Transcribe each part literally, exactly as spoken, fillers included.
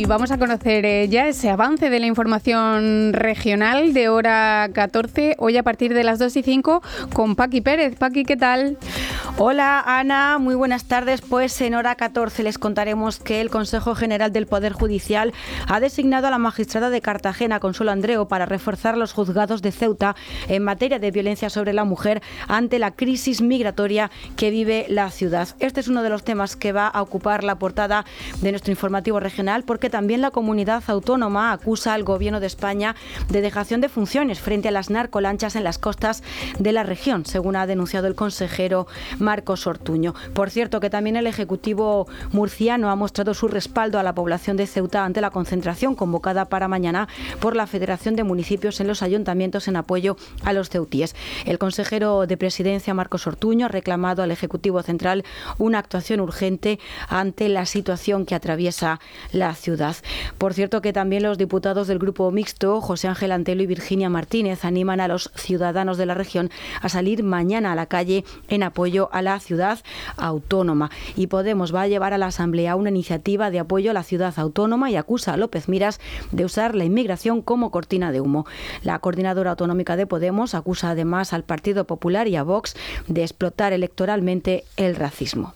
vamos a conocer eh, ya ese avance de la información regional de hora catorce, hoy a partir de las dos y cinco, con Paqui Pérez. Paqui, ¿qué tal? Hola Ana, muy buenas tardes. Pues en hora catorce les contaremos que el Consejo General del Poder Judicial ha designado a la magistrada de Cartagena, Consuelo Andreu, para reforzar los juzgados de Ceuta en materia de violencia sobre la mujer ante la crisis migratoria que vive la ciudad. Este es uno de los temas que va a ocupar la portada de nuestro informativo regional, porque también la comunidad autónoma acusa al Gobierno de España de dejación de funciones frente a las narcolanchas en las costas de la región, según ha denunciado el consejero Marcos Ortuño. Por cierto, que también el Ejecutivo murciano ha mostrado su respaldo a la población de Ceuta ante la concentración convocada para mañana por la Federación de Municipios en los ayuntamientos en apoyo a los ceutíes. El consejero de Presidencia, Marcos Ortuño, ha reclamado al Ejecutivo Central una actuación urgente ante la situación que atraviesa la ciudad. Por cierto, que también los diputados del Grupo Mixto, José Ángel Antelo y Virginia Martínez, animan a los ciudadanos de la región a salir mañana a la calle en apoyo a la ciudad autónoma. Y Podemos va a llevar a la Asamblea una iniciativa de apoyo a la ciudad autónoma y acusa a López Miras de usar la inmigración como cortina de humo. La coordinadora autonómica de Podemos acusa además al Partido Popular y a Vox de explotar electoralmente el racismo.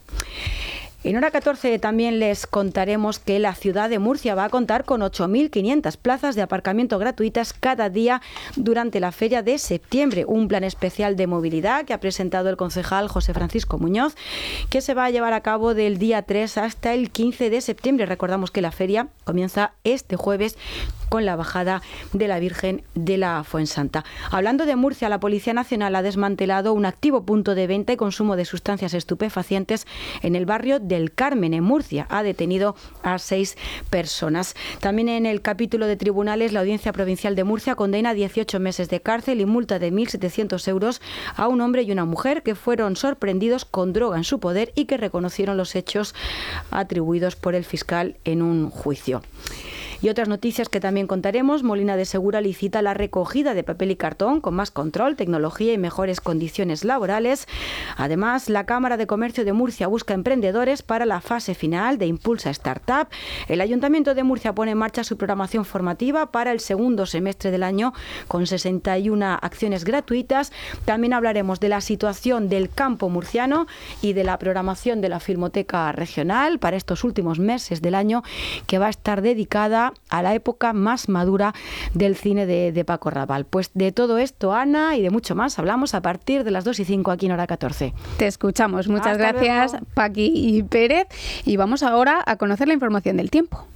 En hora catorce también les contaremos que la ciudad de Murcia va a contar con ocho mil quinientas plazas de aparcamiento gratuitas cada día durante la feria de septiembre. Un plan especial de movilidad que ha presentado el concejal José Francisco Muñoz, que se va a llevar a cabo del día tres hasta el quince de septiembre. Recordamos que la feria comienza este jueves con la bajada de la Virgen de la Fuensanta. Hablando de Murcia, la Policía Nacional ha desmantelado un activo punto de venta y consumo de sustancias estupefacientes en el barrio del Carmen, en Murcia. Ha detenido a seis personas. También en el capítulo de tribunales, la Audiencia Provincial de Murcia condena a dieciocho meses de cárcel y multa de mil setecientos euros a un hombre y una mujer que fueron sorprendidos con droga en su poder y que reconocieron los hechos atribuidos por el fiscal en un juicio. Y otras noticias que también contaremos: Molina de Segura licita la recogida de papel y cartón con más control, tecnología y mejores condiciones laborales. Además, la Cámara de Comercio de Murcia busca emprendedores para la fase final de Impulsa Startup. El Ayuntamiento de Murcia pone en marcha su programación formativa para el segundo semestre del año con sesenta y una acciones gratuitas. También hablaremos de la situación del campo murciano y de la programación de la Filmoteca Regional para estos últimos meses del año, que va a estar dedicada a la época más madura del cine de, de Paco Raval. Pues de todo esto, Ana, y de mucho más hablamos a partir de las dos y cinco aquí en hora catorce. Te escuchamos. Muchas Hasta gracias, luego. Paqui y Pérez. Y vamos ahora a conocer la información del tiempo.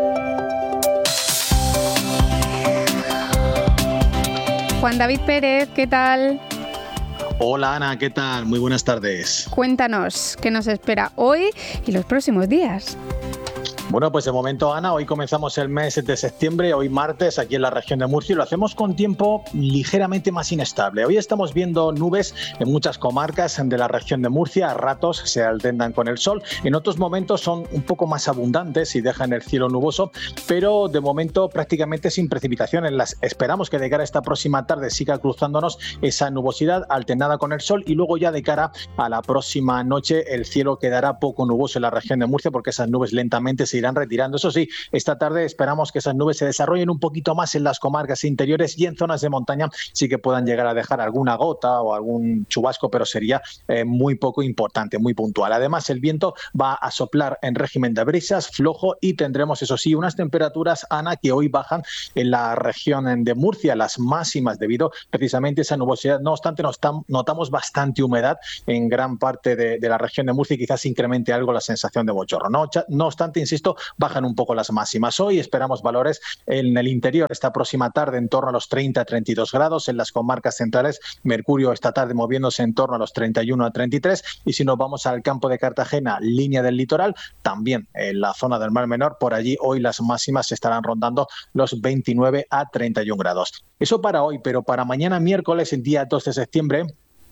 Juan David Pérez, ¿qué tal? Hola Ana, ¿qué tal? Muy buenas tardes. Cuéntanos qué nos espera hoy y los próximos días. Bueno, pues de momento, Ana, hoy comenzamos el mes de septiembre, hoy martes, aquí en la región de Murcia, y lo hacemos con tiempo ligeramente más inestable. Hoy estamos viendo nubes en muchas comarcas de la región de Murcia, a ratos se alternan con el sol, en otros momentos son un poco más abundantes y dejan el cielo nuboso, pero de momento prácticamente sin precipitaciones. Las esperamos que de cara a esta próxima tarde siga cruzándonos esa nubosidad alternada con el sol, y luego ya de cara a la próxima noche el cielo quedará poco nuboso en la región de Murcia, porque esas nubes lentamente se irán retirando. Eso sí, esta tarde esperamos que esas nubes se desarrollen un poquito más en las comarcas interiores, y en zonas de montaña sí que puedan llegar a dejar alguna gota o algún chubasco, pero sería eh, muy poco importante, muy puntual. Además, el viento va a soplar en régimen de brisas, flojo, y tendremos, eso sí, unas temperaturas, Ana, que hoy bajan en la región de Murcia, las máximas, debido precisamente a esa nubosidad. No obstante, nos tam- notamos bastante humedad en gran parte de, de la región de Murcia, y quizás incremente algo la sensación de bochorno. No, no obstante, insisto, bajan un poco las máximas. Hoy esperamos valores en el interior esta próxima tarde en torno a los treinta a treinta y dos grados. En las comarcas centrales, mercurio esta tarde moviéndose en torno a los treinta y uno a treinta y tres. Y si nos vamos al campo de Cartagena, línea del litoral, también en la zona del Mar Menor, por allí hoy las máximas estarán rondando los veintinueve a treinta y uno grados. Eso para hoy, pero para mañana miércoles, el día dos de septiembre,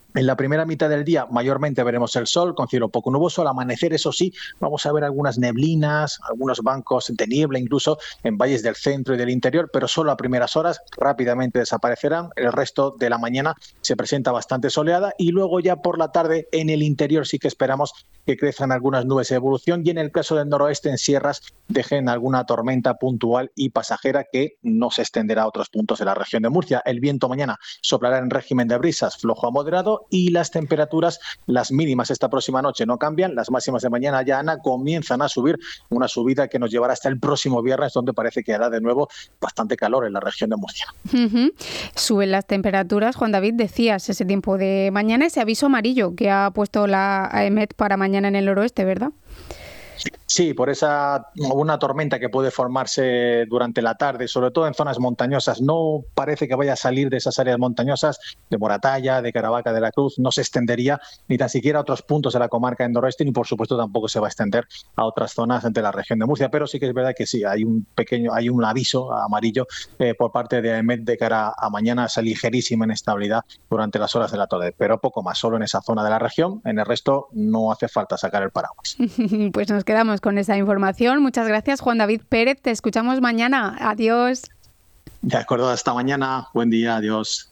En la primera mitad del día mayormente veremos el sol con cielo poco nuboso. Al amanecer, eso sí, vamos a ver algunas neblinas, algunos bancos de niebla, incluso en valles del centro y del interior, pero solo a primeras horas rápidamente desaparecerán. El resto de la mañana se presenta bastante soleada y luego ya por la tarde en el interior sí que esperamos que crezcan algunas nubes de evolución y en el caso del noroeste en sierras dejen alguna tormenta puntual y pasajera que no se extenderá a otros puntos de la región de Murcia. El viento mañana soplará en régimen de brisas flojo a moderado y las temperaturas, las mínimas esta próxima noche no cambian, las máximas de mañana ya, Ana, comienzan a subir, una subida que nos llevará hasta el próximo viernes, donde parece que hará de nuevo bastante calor en la región de Murcia. Uh-huh. Suben las temperaturas, Juan David, decías ese tiempo de mañana, ese aviso amarillo que ha puesto la A E M E T para mañana en el noroeste, ¿verdad? Sí, por esa una tormenta que puede formarse durante la tarde, sobre todo en zonas montañosas. No parece que vaya a salir de esas áreas montañosas de Moratalla, de Caravaca de la Cruz, no se extendería ni tan siquiera a otros puntos de la comarca del noroeste, ni por supuesto tampoco se va a extender a otras zonas de la región de Murcia, pero sí que es verdad que sí, hay un pequeño, hay un aviso amarillo eh, por parte de A E M E T de cara a mañana, esa ligerísima inestabilidad durante las horas de la tarde, pero poco más, solo en esa zona de la región, en el resto no hace falta sacar el paraguas. Pues nos quedamos con esa información. Muchas gracias, Juan David Pérez. Te escuchamos mañana. Adiós. De acuerdo, hasta mañana. Buen día, adiós.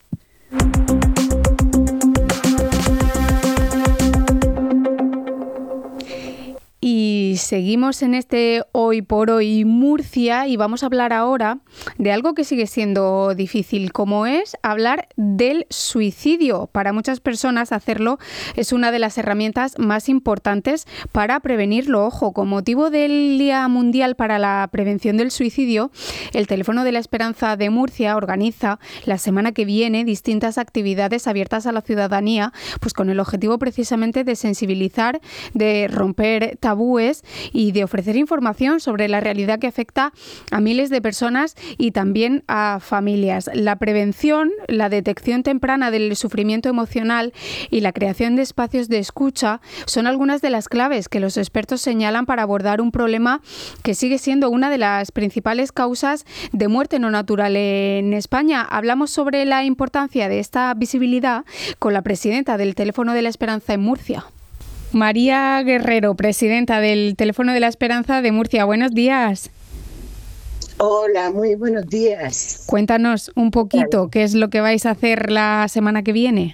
Y seguimos en este Hoy por Hoy Murcia y vamos a hablar ahora de algo que sigue siendo difícil, como es hablar del suicidio. Para muchas personas hacerlo es una de las herramientas más importantes para prevenirlo. Ojo, con motivo del Día Mundial para la Prevención del Suicidio, el Teléfono de la Esperanza de Murcia organiza la semana que viene distintas actividades abiertas a la ciudadanía, pues con el objetivo precisamente de sensibilizar, de romper tabúes y de ofrecer información sobre la realidad que afecta a miles de personas y también a familias. La prevención, la detección temprana del sufrimiento emocional y la creación de espacios de escucha son algunas de las claves que los expertos señalan para abordar un problema que sigue siendo una de las principales causas de muerte no natural en España. Hablamos sobre la importancia de esta visibilidad con la presidenta del Teléfono de la Esperanza en Murcia. María Guerrero, presidenta del Teléfono de la Esperanza de Murcia. Buenos días. Hola, muy buenos días. Cuéntanos un poquito qué es lo que vais a hacer la semana que viene.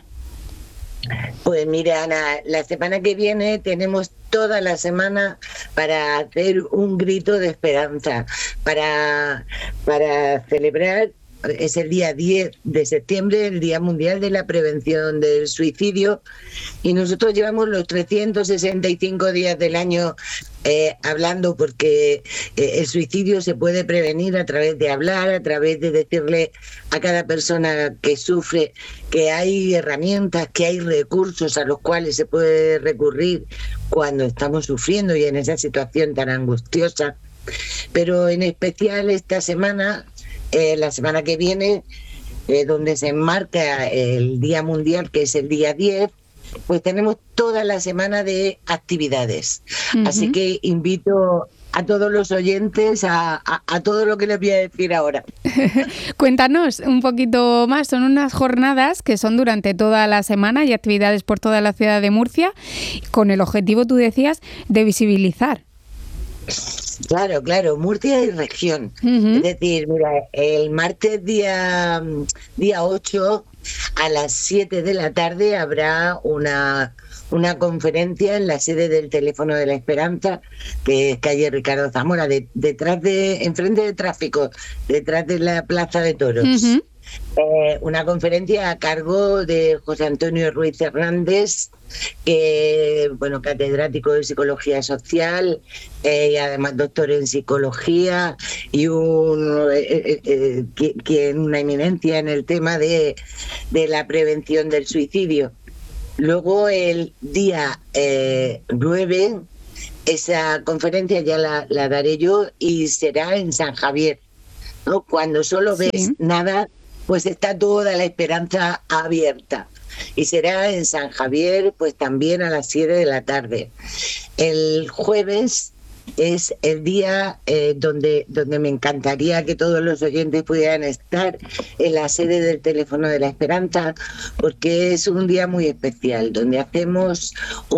Pues mira, Ana, la semana que viene tenemos toda la semana para hacer un grito de esperanza, para, para celebrar. Es el día diez de septiembre, el Día Mundial de la Prevención del Suicidio, y nosotros llevamos los trescientos sesenta y cinco días del año eh, hablando, porque eh, el suicidio se puede prevenir a través de hablar, a través de decirle a cada persona que sufre que hay herramientas, que hay recursos a los cuales se puede recurrir cuando estamos sufriendo y en esa situación tan angustiosa. Pero en especial esta semana, Eh, la semana que viene, eh, donde se enmarca el Día Mundial, que es el día diez, pues tenemos toda la semana de actividades. Uh-huh. Así que invito a todos los oyentes a, a, a todo lo que les voy a decir ahora. Cuéntanos un poquito más. Son unas jornadas que son durante toda la semana y actividades por toda la ciudad de Murcia, con el objetivo, tú decías, de visibilizar. Claro, claro, Murcia y región. Uh-huh. Es decir, mira, el martes día, día ocho a las siete de la tarde habrá una, una conferencia en la sede del Teléfono de la Esperanza, que es calle Ricardo Zamora, de, detrás de, enfrente de tráfico, detrás de la Plaza de Toros. Uh-huh. Eh, una conferencia a cargo de José Antonio Ruiz Hernández, que bueno, catedrático de Psicología Social eh, y además doctor en Psicología y un eh, eh, eh, que una eminencia en el tema de, de la prevención del suicidio. Luego el día eh, nueve, esa conferencia ya la, la daré yo y será en San Javier, ¿no? Cuando solo ves sí. nada, pues está toda la esperanza abierta. Y será en San Javier, pues también a las siete de la tarde. El jueves es el día eh, donde, donde me encantaría que todos los oyentes pudieran estar en la sede del Teléfono de la Esperanza, porque es un día muy especial, donde hacemos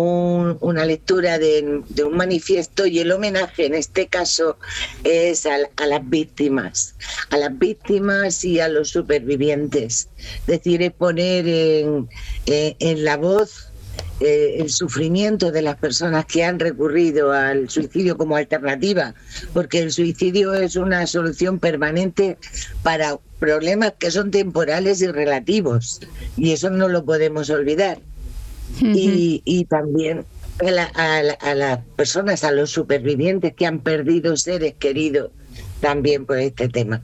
un, una lectura de, de un manifiesto, y el homenaje en este caso es a, a las víctimas, a las víctimas y a los supervivientes. Es decir, es poner en, en, en la voz Eh, el sufrimiento de las personas que han recurrido al suicidio como alternativa, porque el suicidio es una solución permanente para problemas que son temporales y relativos, y eso no lo podemos olvidar. Uh-huh. y, y también a, la, a, la, a las personas, a los supervivientes que han perdido seres queridos también por este tema.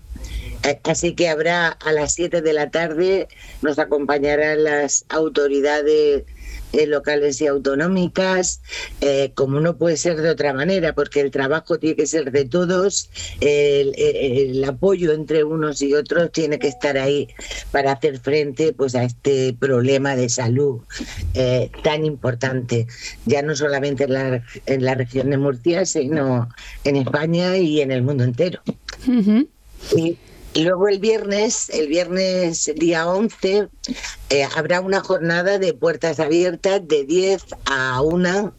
Así que habrá a las siete de la tarde, nos acompañarán las autoridades eh, locales y autonómicas, eh, como no puede ser de otra manera, porque el trabajo tiene que ser de todos, el, el, el apoyo entre unos y otros tiene que estar ahí para hacer frente pues a este problema de salud eh, tan importante, ya no solamente en la, en la región de Murcia, sino en España y en el mundo entero. Uh-huh. Y Y luego el viernes, el viernes día once, eh, habrá una jornada de puertas abiertas de diez a una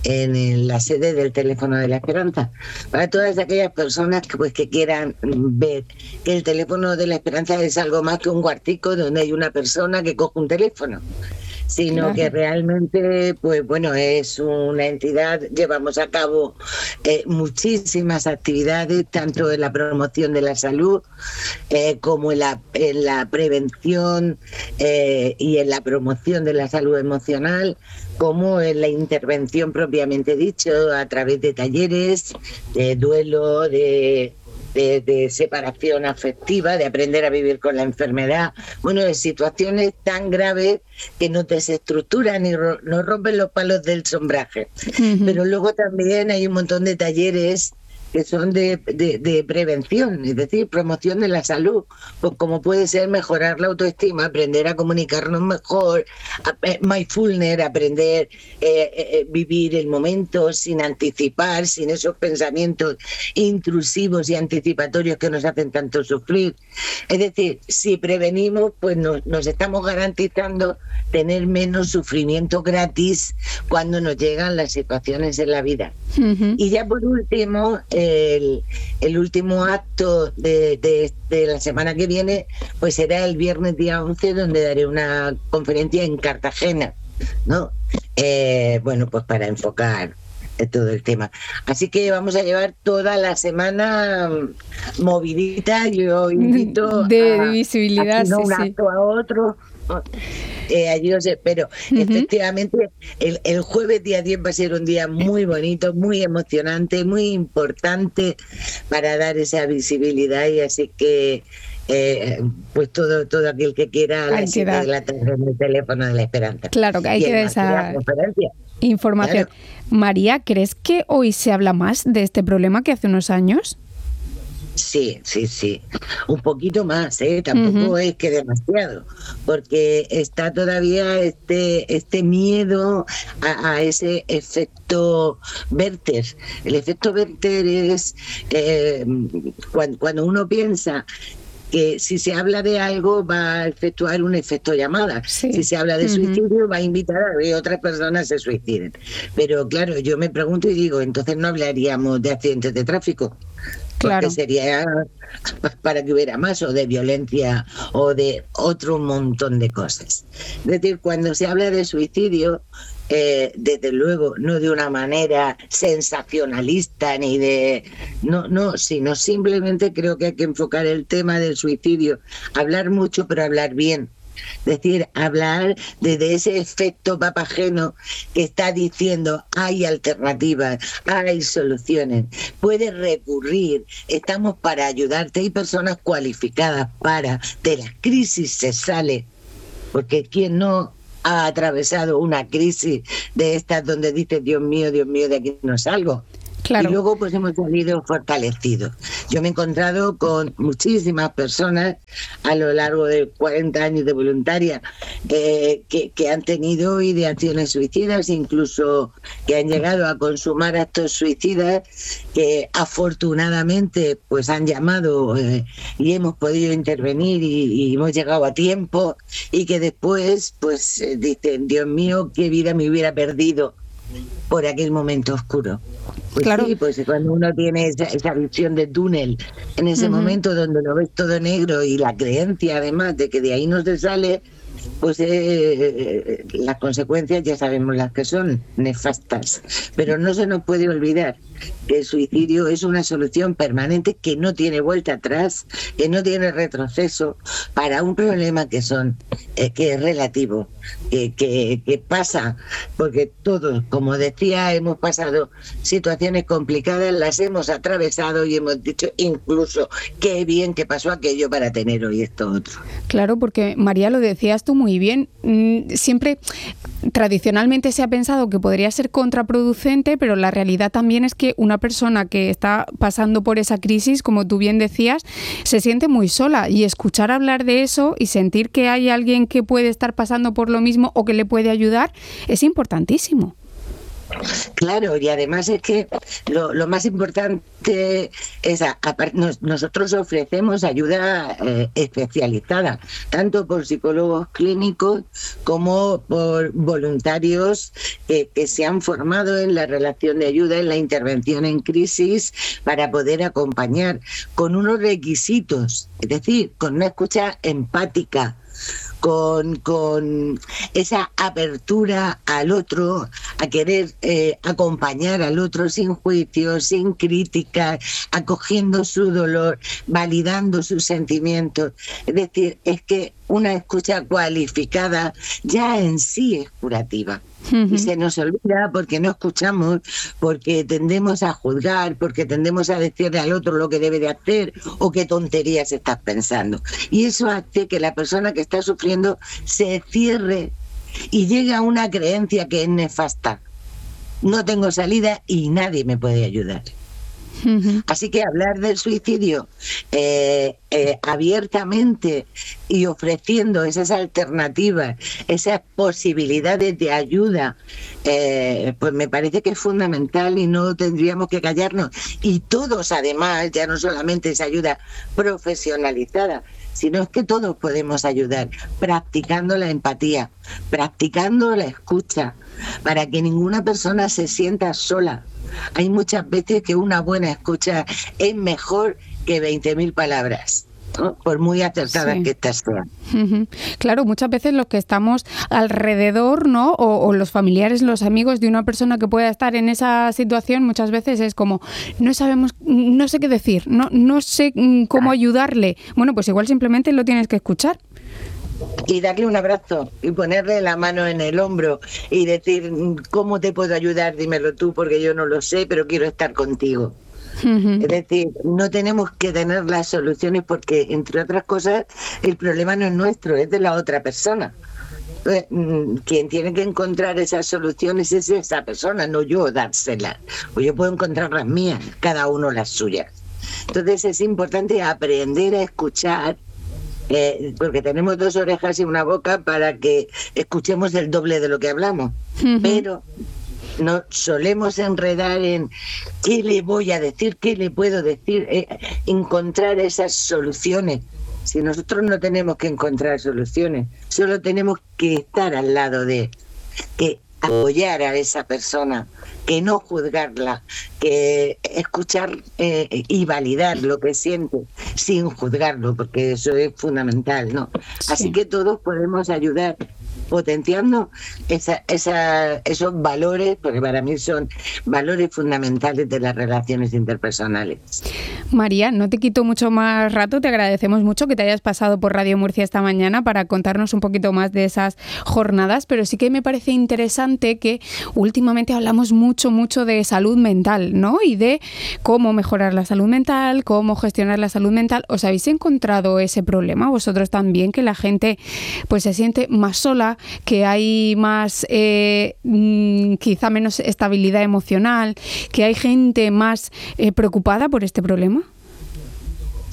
en la sede del Teléfono de la Esperanza, para todas aquellas personas que, pues, que quieran ver que el Teléfono de la Esperanza es algo más que un cuartico donde hay una persona que coge un teléfono, sino claro. que realmente, pues bueno, es una entidad, llevamos a cabo eh, muchísimas actividades, tanto en la promoción de la salud eh, como en la, en la prevención eh, y en la promoción de la salud emocional, como en la intervención propiamente dicho, a través de talleres, de duelo, de... De, de separación afectiva, de aprender a vivir con la enfermedad, bueno, de situaciones tan graves que no desestructuran y ro- no rompen los palos del sombraje. Uh-huh. Pero luego también hay un montón de talleres que son de, de, de prevención, es decir, promoción de la salud, pues como puede ser mejorar la autoestima, aprender a comunicarnos mejor, a, eh, mindfulness, aprender a eh, eh, vivir el momento sin anticipar, sin esos pensamientos intrusivos y anticipatorios que nos hacen tanto sufrir. Es decir, si prevenimos, pues nos, nos estamos garantizando tener menos sufrimiento gratis cuando nos llegan las situaciones en la vida. Uh-huh. Y ya por último, el, el último acto de, de, de la semana que viene, pues será el viernes día once, donde daré una conferencia en Cartagena, ¿no? Eh, bueno, pues para enfocar todo el tema. Así que vamos a llevar toda la semana movidita. Yo invito de, a, de visibilidad, a no sí, un sí. acto a otro. Eh, allí os espero. Uh-huh. Efectivamente, el, el jueves día diez va a ser un día muy bonito, muy emocionante, muy importante para dar esa visibilidad, y así que eh, pues todo todo aquel que quiera a las siete de la tarde en el Teléfono de la Esperanza. Claro, que hay y que dar esa información. Claro. María, ¿crees que hoy se habla más de este problema que hace unos años? Sí, sí, sí. Un poquito más, ¿eh? Tampoco uh-huh. es que demasiado, porque está todavía este este miedo a, a ese efecto Werther. El efecto Werther es eh, cuando, cuando uno piensa que si se habla de algo va a efectuar un efecto llamada. Sí. Si se habla de suicidio uh-huh. va a invitar a que otras personas se suiciden. Pero claro, yo me pregunto y digo, entonces no hablaríamos de accidentes de tráfico. Claro. Porque sería para que hubiera más, o de violencia, o de otro montón de cosas. Es decir, cuando se habla de suicidio, eh, desde luego, no de una manera sensacionalista, ni de... No, no, sino simplemente creo que hay que enfocar el tema del suicidio. Hablar mucho, pero hablar bien. Es decir, hablar de, de ese efecto papageno que está diciendo hay alternativas, hay soluciones, puedes recurrir, estamos para ayudarte, hay personas cualificadas para, de la crisis se sale, porque quien no ha atravesado una crisis de estas donde dice Dios mío, Dios mío, de aquí no salgo. Claro. Y luego pues hemos salido fortalecidos. Yo me he encontrado con muchísimas personas a lo largo de cuarenta años de voluntaria eh, que, que han tenido ideaciones suicidas, incluso que han llegado a consumar actos suicidas, que afortunadamente pues han llamado eh, y hemos podido intervenir y, y hemos llegado a tiempo, y que después pues eh, dicen, Dios mío, qué vida me hubiera perdido por aquel momento oscuro. Pues claro. Sí, pues cuando uno tiene esa, esa visión de túnel, en ese uh-huh. momento donde lo ves todo negro, y la creencia además de que de ahí no se sale, pues eh, las consecuencias ya sabemos las que son, nefastas. Pero no se nos puede olvidar que el suicidio es una solución permanente, que no tiene vuelta atrás, que no tiene retroceso para un problema que son eh, que es relativo, que, que, que pasa, porque todos, como decía, hemos pasado situaciones complicadas, las hemos atravesado y hemos dicho incluso qué bien que pasó aquello para tener hoy esto otro. Claro, porque María, lo decías tú muy bien, siempre tradicionalmente se ha pensado que podría ser contraproducente, pero la realidad también es que una persona que está pasando por esa crisis, como tú bien decías, se siente muy sola, y escuchar hablar de eso y sentir que hay alguien que puede estar pasando por lo mismo o que le puede ayudar es importantísimo. Claro, y además es que lo, lo más importante es, a, a, nos, nosotros ofrecemos ayuda eh, especializada, tanto por psicólogos clínicos como por voluntarios eh, que se han formado en la relación de ayuda, en la intervención en crisis, para poder acompañar con unos requisitos, es decir, con una escucha empática, Con, con esa apertura al otro, a querer eh, acompañar al otro sin juicio, sin crítica, acogiendo su dolor, validando sus sentimientos. Es decir, es que una escucha cualificada ya en sí es curativa. Uh-huh. Y se nos olvida porque no escuchamos, porque tendemos a juzgar, porque tendemos a decirle al otro lo que debe de hacer o qué tonterías estás pensando. Y eso hace que la persona que está sufriendo se cierre y llegue a una creencia que es nefasta. No tengo salida y nadie me puede ayudar. Uh-huh. Así que hablar del suicidio eh, eh, abiertamente y ofreciendo esas alternativas, esas posibilidades de ayuda, eh, pues me parece que es fundamental y no tendríamos que callarnos. Y todos, además, ya no solamente esa ayuda profesionalizada, sino es que todos podemos ayudar practicando la empatía, practicando la escucha, para que ninguna persona se sienta sola. Hay muchas veces que una buena escucha es mejor que veinte mil palabras, ¿no? Por muy acertadas sí. que estas sean. Uh-huh. Claro, muchas veces los que estamos alrededor, ¿no? O, o los familiares, los amigos de una persona que pueda estar en esa situación, muchas veces es como, no sabemos, no sé qué decir, no, no sé cómo ayudarle. Bueno, pues igual simplemente lo tienes que escuchar. Y darle un abrazo y ponerle la mano en el hombro y decir, ¿cómo te puedo ayudar? Dímelo tú, porque yo no lo sé, pero quiero estar contigo. Uh-huh. Es decir, no tenemos que tener las soluciones porque, entre otras cosas, el problema no es nuestro, es de la otra persona. Entonces, quien tiene que encontrar esas soluciones es esa persona, no yo dárselas. O yo puedo encontrar las mías, cada uno las suyas. Entonces es importante aprender a escuchar, Eh, porque tenemos dos orejas y una boca para que escuchemos el doble de lo que hablamos. Uh-huh. Pero nos solemos enredar en qué le voy a decir, qué le puedo decir, eh, encontrar esas soluciones. Si nosotros no tenemos que encontrar soluciones, solo tenemos que estar al lado de, que apoyar a esa persona, que no juzgarla, que escuchar eh, y validar lo que siente sin juzgarlo, porque eso es fundamental, ¿no? Sí. Así que todos podemos ayudar potenciando esa, esa, esos valores, porque para mí son valores fundamentales de las relaciones interpersonales. María, no te quito mucho más rato, te agradecemos mucho que te hayas pasado por Radio Murcia esta mañana para contarnos un poquito más de esas jornadas, pero sí que me parece interesante que últimamente hablamos mucho, mucho de salud mental, ¿no? Y de cómo mejorar la salud mental, cómo gestionar la salud mental. ¿Os habéis encontrado ese problema vosotros también, que la gente pues se siente más sola, que hay más, eh, quizá menos estabilidad emocional, que hay gente más eh, preocupada por este problema?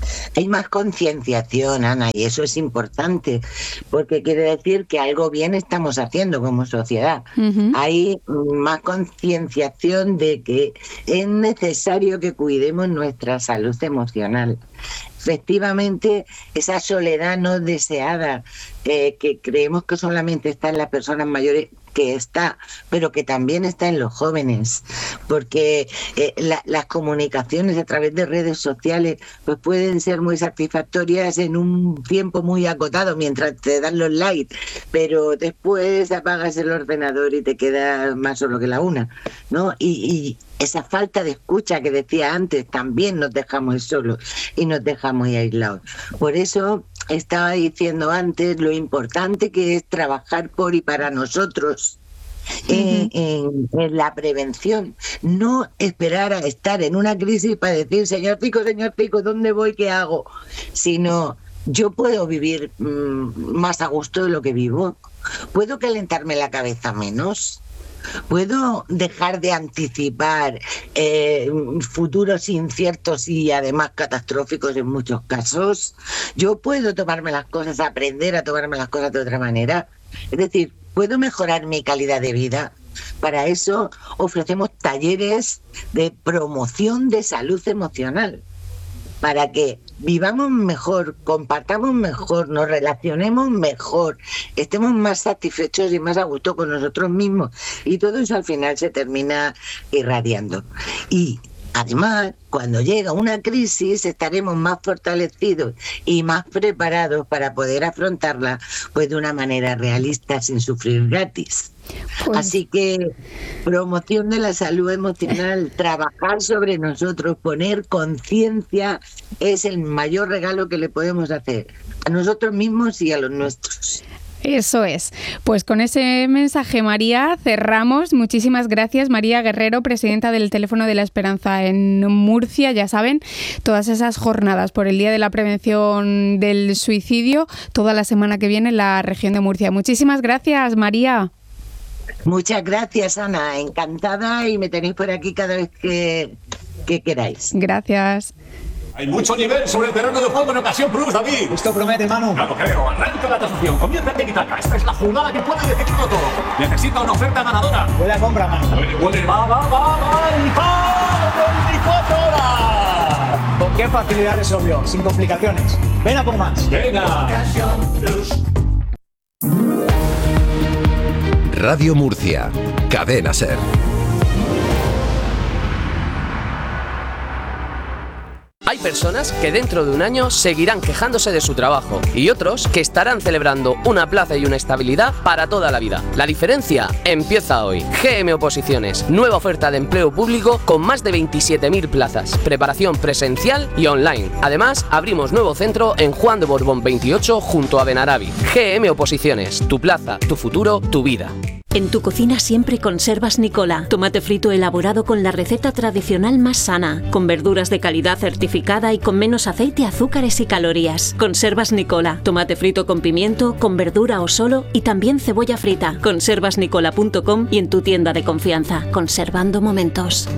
Hay más concienciación, Ana, y eso es importante, porque quiere decir que algo bien estamos haciendo como sociedad. Uh-huh. Hay más concienciación de que es necesario que cuidemos nuestra salud emocional. Efectivamente, esa soledad no deseada, eh, que creemos que solamente está en las personas mayores, que está, pero que también está en los jóvenes, porque eh, la, las comunicaciones a través de redes sociales pues pueden ser muy satisfactorias en un tiempo muy acotado mientras te dan los likes, pero después apagas el ordenador y te quedas más solo que la una, ¿no? Y, y esa falta de escucha que decía antes también nos dejamos solos y nos dejamos muy aislados. Por eso estaba diciendo antes lo importante que es trabajar por y para nosotros en, en, en la prevención, no esperar a estar en una crisis para decir señor Pico, señor Pico, ¿dónde voy? ¿Qué hago? Sino yo puedo vivir mmm, más a gusto de lo que vivo, puedo calentarme la cabeza menos, puedo dejar de anticipar eh, futuros inciertos y además catastróficos en muchos casos. Yo puedo tomarme las cosas, aprender a tomarme las cosas de otra manera. Es decir, puedo mejorar mi calidad de vida. Para eso ofrecemos talleres de promoción de salud emocional, para que vivamos mejor, compartamos mejor, nos relacionemos mejor, estemos más satisfechos y más a gusto con nosotros mismos. Y todo eso al final se termina irradiando. Y además, cuando llega una crisis, estaremos más fortalecidos y más preparados para poder afrontarla pues de una manera realista, sin sufrir gratis. Pues... Así que promoción de la salud emocional, trabajar sobre nosotros, poner conciencia es el mayor regalo que le podemos hacer a nosotros mismos y a los nuestros. Eso es. Pues con ese mensaje, María, cerramos. Muchísimas gracias, María Guerrero, presidenta del Teléfono de la Esperanza en Murcia. Ya saben, todas esas jornadas por el Día de la Prevención del Suicidio, toda la semana que viene en la región de Murcia. Muchísimas gracias, María. Muchas gracias, Ana. Encantada, y me tenéis por aquí cada vez que, que queráis. Gracias. Hay mucho nivel sobre el terreno de juego en Ocasión Plus, David. Esto promete, Manu. No lo creo. Arranca la transacción. Comienza en Tiki-Taka. Esta es la jugada que puede decidirlo todo. Necesita una oferta ganadora. Huele a compra, Manu. Huele, huele, va, va, va, va. ¡Y va! veinticuatro horas! ¿Con qué facilidad resolvió? Sin complicaciones. Ven a por más. Venga. Ocasión Plus. Radio Murcia. Cadena SER. Hay personas que dentro de un año seguirán quejándose de su trabajo y otros que estarán celebrando una plaza y una estabilidad para toda la vida. La diferencia empieza hoy. G M Oposiciones, nueva oferta de empleo público con más de veintisiete mil plazas, preparación presencial y online. Además, abrimos nuevo centro en Juan de Borbón veintiocho junto a Benarabi. G M Oposiciones, tu plaza, tu futuro, tu vida. En tu cocina siempre conservas Nicola, tomate frito elaborado con la receta tradicional más sana, con verduras de calidad certificada y con menos aceite, azúcares y calorías. Conservas Nicola, tomate frito con pimiento, con verdura o solo, y también cebolla frita. conservas nicola punto com y en tu tienda de confianza. Conservando momentos.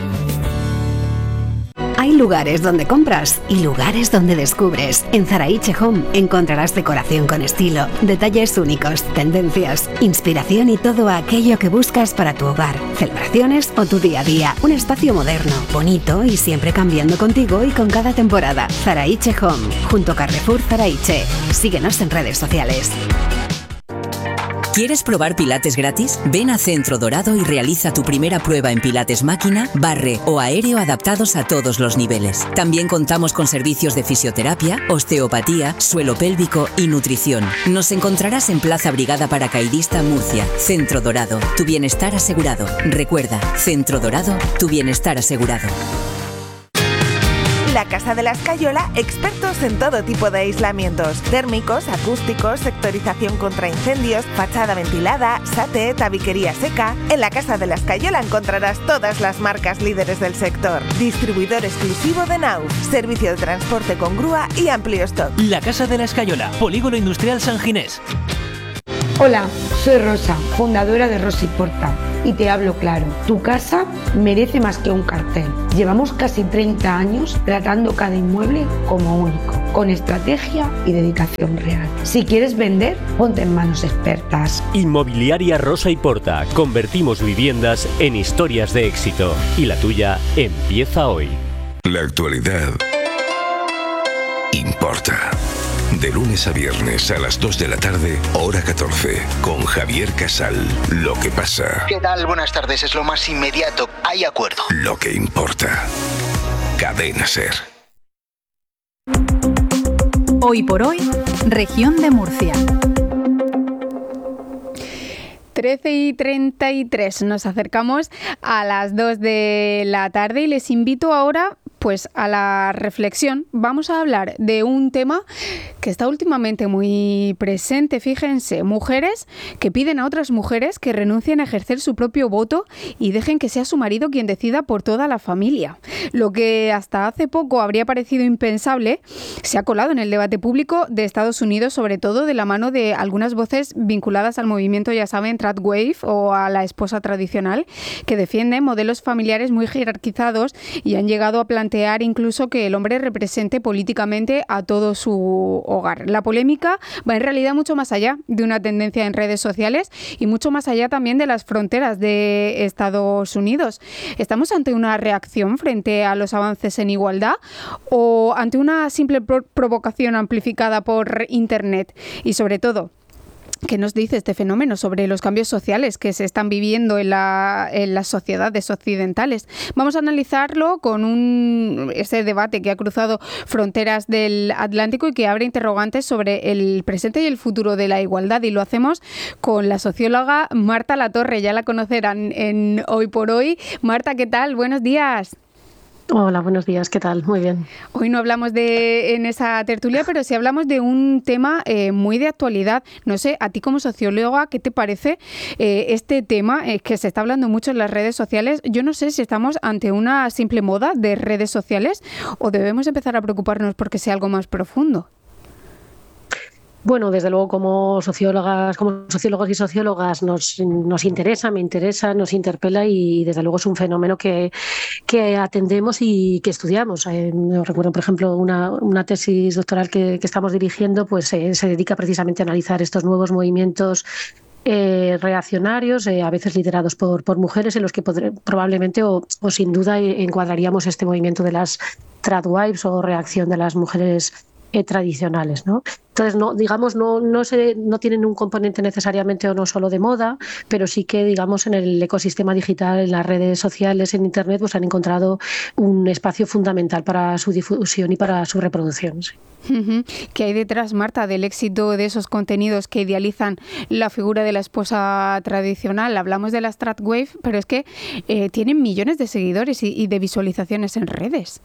Hay lugares donde compras y lugares donde descubres. En Zaraiche Home encontrarás decoración con estilo, detalles únicos, tendencias, inspiración y todo aquello que buscas para tu hogar, celebraciones o tu día a día. Un espacio moderno, bonito y siempre cambiando contigo y con cada temporada. Zaraiche Home, junto a Carrefour Zaraiche. Síguenos en redes sociales. ¿Quieres probar Pilates gratis? Ven a Centro Dorado y realiza tu primera prueba en Pilates máquina, barre o aéreo adaptados a todos los niveles. También contamos con servicios de fisioterapia, osteopatía, suelo pélvico y nutrición. Nos encontrarás en Plaza Brigada Paracaidista Murcia. Centro Dorado, tu bienestar asegurado. Recuerda, Centro Dorado, tu bienestar asegurado. La Casa de la Escayola, expertos en todo tipo de aislamientos, térmicos, acústicos, sectorización contra incendios, fachada ventilada, SATE, tabiquería seca. En la Casa de la Escayola encontrarás todas las marcas líderes del sector. Distribuidor exclusivo de Nauf, servicio de transporte con grúa y amplio stock. La Casa de la Escayola, Polígono Industrial San Ginés. Hola, soy Rosa, fundadora de Rosa y Porta. y te hablo claro. Tu casa merece más que un cartel. Llevamos casi treinta años tratando cada inmueble como único, con estrategia y dedicación real. Si quieres vender, ponte en manos expertas. Inmobiliaria Rosa y Porta. Convertimos viviendas en historias de éxito. Y la tuya empieza hoy. La actualidad importa. De lunes a viernes a las dos de la tarde, hora catorce, con Javier Casal. Lo que pasa. ¿Qué tal? Buenas tardes. Es lo más inmediato. Hay acuerdo. Lo que importa. Cadena SER. Hoy por hoy, región de Murcia. trece y treinta y tres, nos acercamos a las dos de la tarde y les invito ahora pues a la reflexión. Vamos a hablar de un tema que está últimamente muy presente. Fíjense, mujeres que piden a otras mujeres que renuncien a ejercer su propio voto y dejen que sea su marido quien decida por toda la familia. Lo que hasta hace poco habría parecido impensable se ha colado en el debate público de Estados Unidos, sobre todo de la mano de algunas voces vinculadas al movimiento, ya saben, Tradwave o a la esposa tradicional, que defienden modelos familiares muy jerarquizados y han llegado a plantear incluso que el hombre represente políticamente a todo su hogar. La polémica va en realidad mucho más allá de una tendencia en redes sociales y mucho más allá también de las fronteras de Estados Unidos. ¿Estamos ante una reacción frente a los avances en igualdad o ante una simple pro- provocación amplificada por Internet? Y sobre todo, ¿qué nos dice este fenómeno sobre los cambios sociales que se están viviendo en, la, en las sociedades occidentales? Vamos a analizarlo con un, ese debate que ha cruzado fronteras del Atlántico y que abre interrogantes sobre el presente y el futuro de la igualdad. Y lo hacemos con la socióloga Marta Latorre. Ya la conocerán en Hoy por Hoy. Marta, ¿qué tal? Buenos días. Hola, buenos días, ¿qué tal? Muy bien. Hoy no hablamos de en esa tertulia, pero sí hablamos de un tema eh, muy de actualidad. No sé, a ti como socióloga, ¿qué te parece eh, este tema eh, que se está hablando mucho en las redes sociales? Yo no sé si estamos ante una simple moda de redes sociales o debemos empezar a preocuparnos porque sea algo más profundo. Bueno, desde luego como sociólogas, como sociólogos y sociólogas nos, nos interesa, me interesa, nos interpela y desde luego es un fenómeno que, que atendemos y que estudiamos. Eh, recuerdo, por ejemplo, una, una tesis doctoral que, que estamos dirigiendo, pues eh, se dedica precisamente a analizar estos nuevos movimientos Eh, reaccionarios, eh, a veces liderados por, por mujeres, en los que podré, probablemente o, o sin duda eh, encuadraríamos este movimiento de las tradwives o reacción de las mujeres eh, tradicionales, ¿no? Entonces, no, digamos, no, no, se, no tienen un componente necesariamente o no solo de moda, pero sí que, digamos, en el ecosistema digital, en las redes sociales, en Internet, pues han encontrado un espacio fundamental para su difusión y para su reproducción. Sí. Uh-huh. ¿Qué hay detrás, Marta, del éxito de esos contenidos que idealizan la figura de la esposa tradicional? Hablamos de las Tradwave, pero es que eh, tienen millones de seguidores y, y de visualizaciones en redes.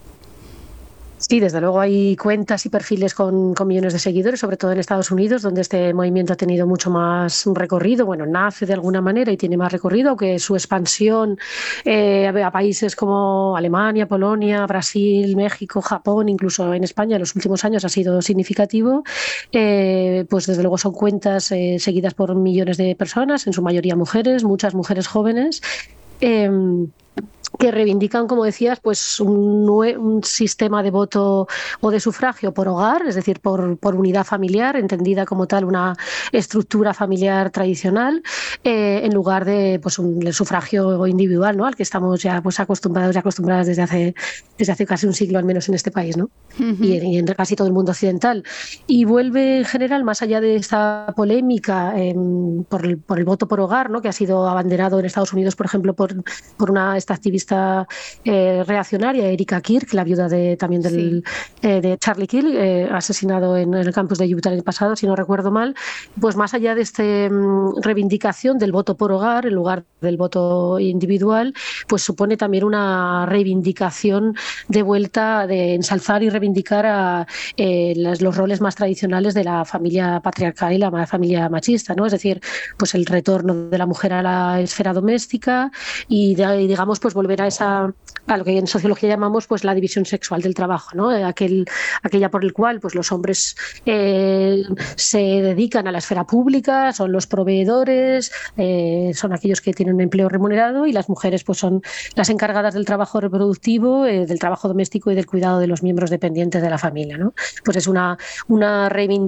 Sí, desde luego hay cuentas y perfiles con, con millones de seguidores, sobre todo en Estados Unidos, donde este movimiento ha tenido mucho más recorrido. Bueno, nace de alguna manera y tiene más recorrido, aunque su expansión eh, a países como Alemania, Polonia, Brasil, México, Japón, incluso en España en los últimos años ha sido significativo. Eh, pues desde luego son cuentas eh, seguidas por millones de personas, en su mayoría mujeres, muchas mujeres jóvenes. Eh, que reivindican, como decías, pues un, un sistema de voto o de sufragio por hogar, es decir, por, por unidad familiar, entendida como tal una estructura familiar tradicional, eh, en lugar de pues un el sufragio individual, ¿no? Al que estamos ya pues acostumbrados y acostumbradas desde hace desde hace casi un siglo, al menos en este país, ¿no? Uh-huh. y, en, y en casi todo el mundo occidental. Y vuelve en general, más allá de esta polémica eh, por, el, por el voto por hogar, ¿no? Que ha sido abanderado en Estados Unidos, por ejemplo, por, por una esta activista Eh, reaccionaria, Erika Kirk, la viuda de, también del, sí. eh, de Charlie Kirk, eh, asesinado en, en el campus de Utah el año pasado, si no recuerdo mal. Pues más allá de esta um, reivindicación del voto por hogar en lugar del voto individual, pues supone también una reivindicación de vuelta, de ensalzar y reivindicar a eh, las, los roles más tradicionales de la familia patriarcal y la familia machista, ¿no? Es decir, pues el retorno de la mujer a la esfera doméstica y, de, y digamos, pues volver volver a esa a lo que en sociología llamamos pues la división sexual del trabajo, ¿no? Aquel, aquella por el cual pues los hombres eh, se dedican a la esfera pública, son los proveedores, eh, son aquellos que tienen un empleo remunerado, y las mujeres pues son las encargadas del trabajo reproductivo, eh, del trabajo doméstico y del cuidado de los miembros dependientes de la familia, ¿no? Pues es una, una reivindicación